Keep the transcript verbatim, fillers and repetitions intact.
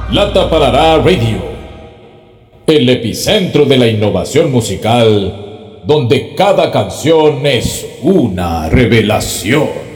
La Taparará Radio, el epicentro de la innovación musical, donde cada canción es una revelación.